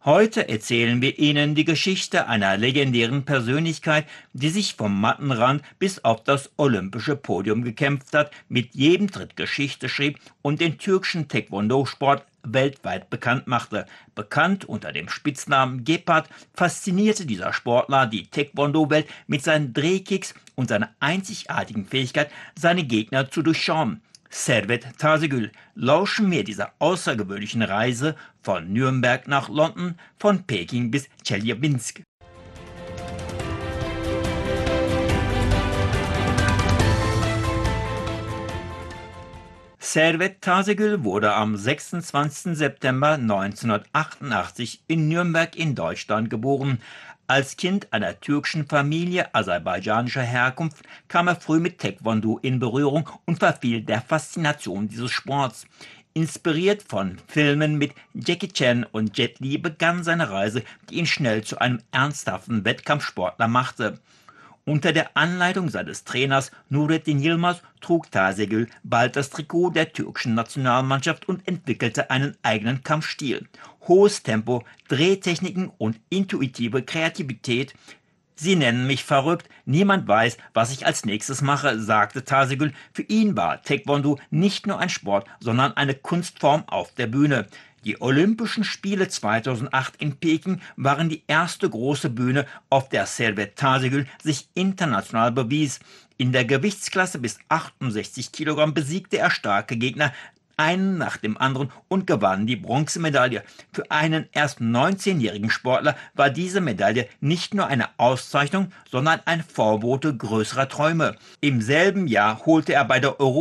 Heute erzählen wir Ihnen die Geschichte einer legendären Persönlichkeit, die sich vom Mattenrand bis auf das olympische Podium gekämpft hat, mit jedem Tritt Geschichte schrieb und den türkischen Taekwondo-Sport weltweit bekannt machte. Bekannt unter dem Spitznamen Gepard, faszinierte dieser Sportler die Taekwondo-Welt mit seinen Drehkicks und seiner einzigartigen Fähigkeit, seine Gegner zu durchschauen. Servet Tazegül, lauschen wir dieser außergewöhnlichen Reise von Nürnberg nach London, von Peking bis Tscheljabinsk. Servet Tazegül wurde am 26. September 1988 in Nürnberg in Deutschland geboren. Als Kind einer türkischen Familie aserbaidschanischer Herkunft kam er früh mit Taekwondo in Berührung und verfiel der Faszination dieses Sports. Inspiriert von Filmen mit Jackie Chan und Jet Li begann seine Reise, die ihn schnell zu einem ernsthaften Wettkampfsportler machte. Unter der Anleitung seines Trainers Nurettin Yilmaz trug Tazegül bald das Trikot der türkischen Nationalmannschaft und entwickelte einen eigenen Kampfstil. Hohes Tempo, Drehtechniken und intuitive Kreativität. Sie nennen mich verrückt, niemand weiß, was ich als nächstes mache, sagte Tazegül. Für ihn war Taekwondo nicht nur ein Sport, sondern eine Kunstform auf der Bühne. Die Olympischen Spiele 2008 in Peking waren die erste große Bühne, auf der Servet Tazegül sich international bewies. In der Gewichtsklasse bis 68 Kilogramm besiegte er starke Gegner, einen nach dem anderen, und gewann die Bronzemedaille. Für einen erst 19-jährigen Sportler war diese Medaille nicht nur eine Auszeichnung, sondern ein Vorbote größerer Träume. Im selben Jahr holte er bei der